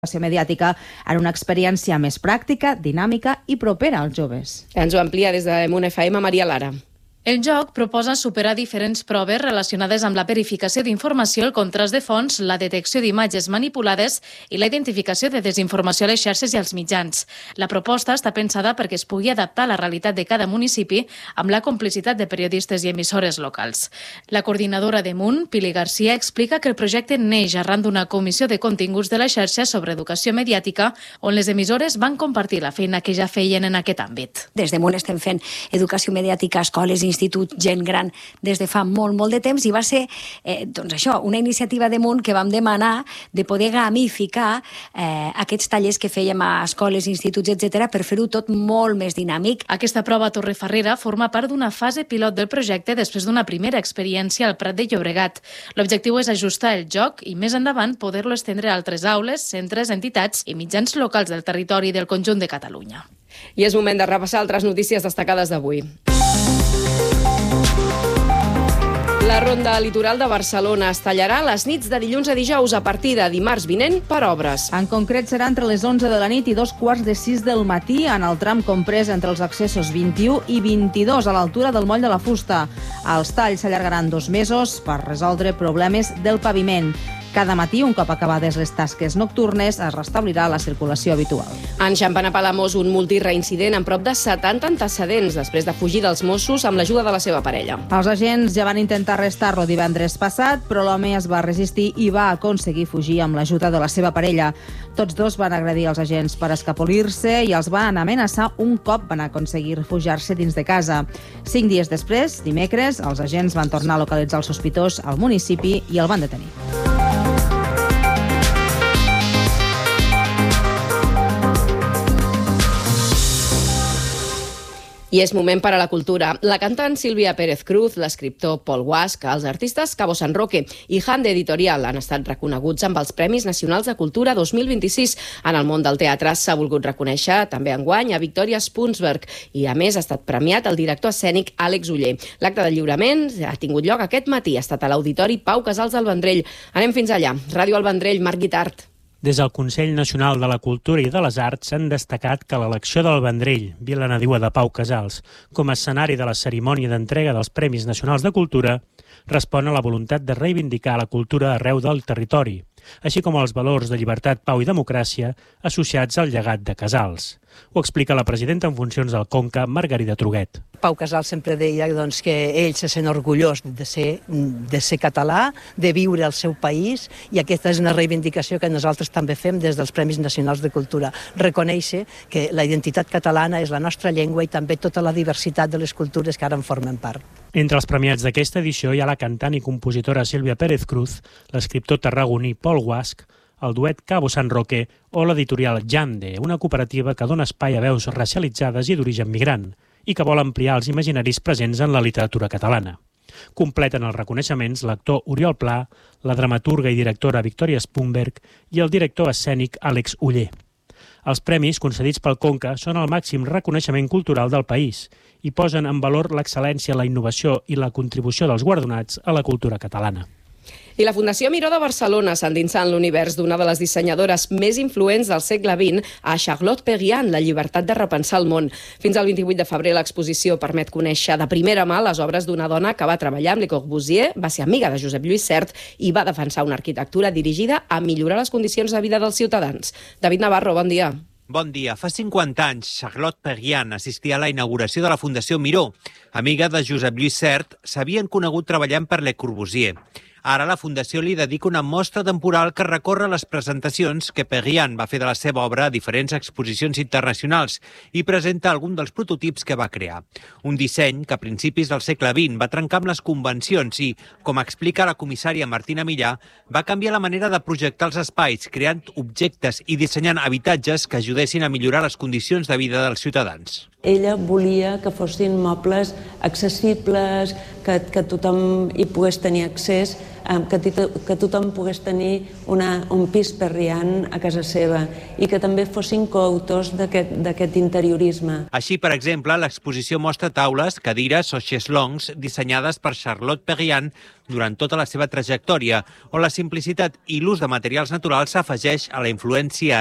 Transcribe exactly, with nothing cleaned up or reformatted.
mediàtica en una experiència més pràctica, dinàmica i propera als joves. Ens ho amplia des de Munt F M Maria Lara. El joc proposa superar diferents proves relacionades amb la verificació d'informació, el contrast de fonts, la detecció d'imatges manipulades i la identificació de desinformació a les xarxes i als mitjans. La proposta està pensada perquè es pugui adaptar a la realitat de cada municipi amb la complicitat de periodistes i emissores locals. La coordinadora de Munt, Pili Garcia, explica que el projecte neix arran d'una comissió de continguts de la xarxa sobre educació mediàtica on les emissores van compartir la feina que ja feien en aquest àmbit. Des de Munt estem fent educació mediàtica a escoles, institut, gent gran, des de fa molt, molt de temps, i va ser, eh, doncs això, una iniciativa de Munt que vam demanar de poder gamificar eh, aquests tallers que fèiem a escoles, instituts, etcètera, per fer-ho tot molt més dinàmic. Aquesta prova a Torrefarrera forma part d'una fase pilot del projecte després d'una primera experiència al Prat de Llobregat. L'objectiu és ajustar el joc i, més endavant, poder-lo estendre a altres aules, centres, entitats i mitjans locals del territori del conjunt de Catalunya. I és moment de repassar altres notícies destacades d'avui. La Ronda Litoral de Barcelona es tallarà les nits de dilluns a dijous a partir de dimarts vinent per obres. En concret serà entre les onze de la nit i dos quarts de sis del matí en el tram comprès entre els accessos vint-i-u i vint-i-dos a l'altura del moll de la Fusta. Els talls s'allargaran dos mesos per resoldre problemes del paviment. Cada matí, un cop acabades les tasques nocturnes, es restablirà la circulació habitual. Enxampen a Palamós un multireincident amb prop de setanta antecedents després de fugir dels Mossos amb l'ajuda de la seva parella. Els agents ja van intentar arrestar-lo divendres passat, però l'home es va resistir i va aconseguir fugir amb l'ajuda de la seva parella. Tots dos van agredir els agents per escapolir-se i els van amenaçar un cop van aconseguir refugiar-se dins de casa. Cinc dies després, dimecres, els agents van tornar a localitzar el sospitós al municipi i el van detenir. I és moment per a la cultura. La cantant Sílvia Pérez Cruz, l'escriptor Paul Guasch, els artistes Cabo San Roque i Hande Editorial han estat reconeguts amb els Premis Nacionals de Cultura dos mil vint-i-sis. En el món del teatre s'ha volgut reconèixer també enguany a Victoria Spunsberg i, a més, ha estat premiat el director escènic Àlex Oller. L'acte de lliurament ha tingut lloc aquest matí. Ha estat a l'Auditori Pau Casals del Vendrell. Anem fins allà. Ràdio al Vendrell, Marc Guitart. Des del Consell Nacional de la Cultura i de les Arts s'han destacat que l'elecció del Vendrell, vila nadiua de Pau Casals, com a escenari de la cerimònia d'entrega dels Premis Nacionals de Cultura, respon a la voluntat de reivindicar la cultura arreu del territori, així com els valors de llibertat, pau i democràcia associats al llegat de Casals. Ho explica la presidenta en funcions del Conca, Margarida Truguet. Pau Casals sempre deia doncs, que ell se sent orgullós de ser, de ser català, de viure al seu país, i aquesta és una reivindicació que nosaltres també fem des dels Premis Nacionals de Cultura. Reconèixer que la identitat catalana és la nostra llengua i també tota la diversitat de les cultures que ara en formen part. Entre els premiats d'aquesta edició hi ha la cantant i compositora Sílvia Pérez Cruz, l'escriptor tarragoní Paul Guasch, el duet Cabo San Roque o l'editorial Jande, una cooperativa que dona espai a veus racialitzades i d'origen migrant i que vol ampliar els imaginaris presents en la literatura catalana. Completen els reconeixements l'actor Oriol Pla, la dramaturga i directora Victoria Spunsberg i el director escènic Àlex Oller. Els premis concedits pel Conca són el màxim reconeixement cultural del país i posen en valor l'excel·lència, la innovació i la contribució dels guardonats a la cultura catalana. I la Fundació Miró de Barcelona s'endinsa en l'univers d'una de les dissenyadores més influents del segle vint, a Charlotte Perriand, la llibertat de repensar el món. Fins al vint-i-vuit de febrer l'exposició permet conèixer de primera mà les obres d'una dona que va treballar amb Le Corbusier, va ser amiga de Josep Lluís Sert i va defensar una arquitectura dirigida a millorar les condicions de vida dels ciutadans. David Navarro, bon dia. Bon dia. Fa cinquanta anys, Charlotte Perriand assistia a la inauguració de la Fundació Miró. Amiga de Josep Lluís Sert, s'havien conegut treballant per Le Corbusier. Ara la Fundació li dedica una mostra temporal que recorre les presentacions que Perriand va fer de la seva obra a diferents exposicions internacionals i presenta algun dels prototips que va crear. Un disseny que a principis del segle vint va trencar amb les convencions i, com explica la comissària Martina Millà, va canviar la manera de projectar els espais, creant objectes i dissenyant habitatges que ajudessin a millorar les condicions de vida dels ciutadans. Ella volia que fossin mobles accessibles, que, que tothom hi pogués tenir accés, que, que tothom pogués tenir una, un pis perriant a casa seva i que també fossin coautors d'aquest interiorisme. Així, per exemple, l'exposició mostra taules, cadires o xeslongs dissenyades per Charlotte Perriand durant tota la seva trajectòria, on la simplicitat i l'ús de materials naturals s'afegeix a la influència